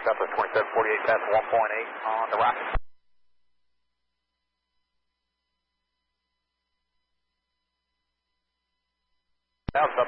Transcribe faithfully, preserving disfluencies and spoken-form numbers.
Southwest twenty-seven forty-eight, past one point eight on the rocket. Now,